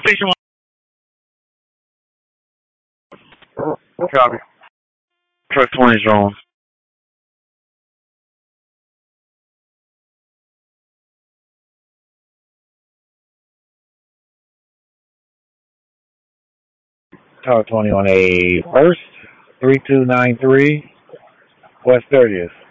Station 1. Copy. Truck 20 is wrong. Tower 20 on a first, 3293, West 30th.